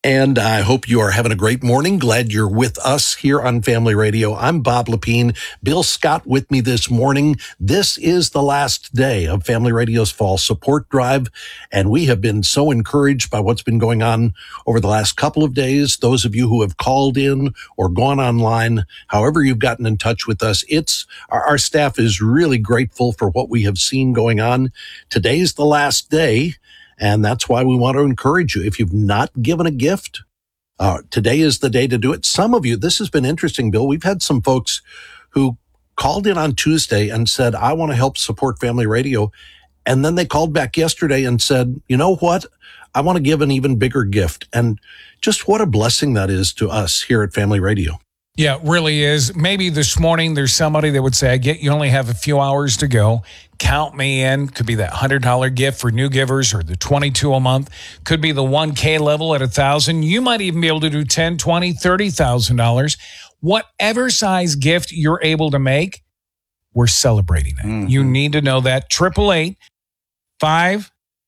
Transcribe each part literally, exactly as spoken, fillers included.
And I hope you are having a great morning. Glad you're with us here on Family Radio. I'm Bob Lepine. Bill Scott with me this morning. This is the last day of Family Radio's Fall Support Drive, and we have been so encouraged by what's been going on over the last couple of days. Those of you who have called in or gone online, however you've gotten in touch with us, it's our, our staff is really grateful for what we have seen going on. Today's the last day. And that's why we want to encourage you. If you've not given a gift, uh, today is the day to do it. Some of you, this has been interesting, Bill. We've had some folks who called in on Tuesday and said, I want to help support Family Radio. And then they called back yesterday and said, you know what? I want to give an even bigger gift. And just what a blessing that is to us here at Family Radio. Yeah, it really is. Maybe this morning there's somebody that would say, I get you only have a few hours to go. Count me in. Could be that one hundred dollars gift for new givers or the twenty-two dollars a month. Could be the one K level at one thousand dollars. You might even be able to do ten thousand dollars, twenty thousand dollars, thirty thousand dollars. Whatever size gift you're able to make, we're celebrating it. Mm-hmm. You need to know that. triple eight five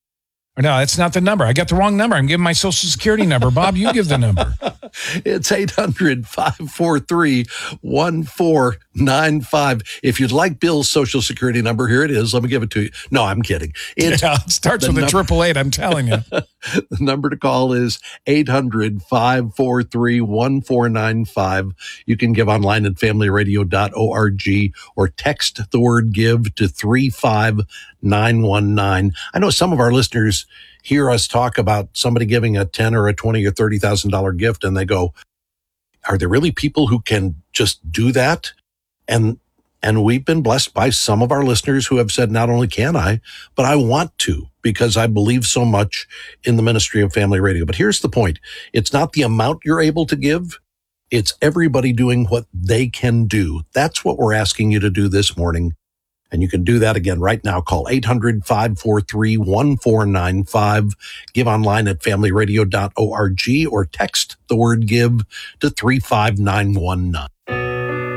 Or no, that's not the number. I got the wrong number. I'm giving my Social Security number. Bob, you give the number. It's eight hundred, five four three, one four nine five. If you'd like Bill's Social Security number, here it is. Let me give it to you. No, I'm kidding. It's yeah, it starts with num- a triple eight, I'm telling you. The number to call is eight hundred, five four three, one four nine five. You can give online at family radio dot org or text the word give to three five nine one nine. I know some of our listeners hear us talk about somebody giving a ten or a twenty or thirty thousand dollar gift, and they go, "Are there really people who can just do that?" And and we've been blessed by some of our listeners who have said, "Not only can I, but I want to, because I believe so much in the ministry of Family Radio." But here's the point: it's not the amount you're able to give; it's everybody doing what they can do. That's what we're asking you to do this morning. And you can do that again right now. Call eight hundred, five four three, one four nine five. Give online at family radio dot org or text the word give to three five nine one nine.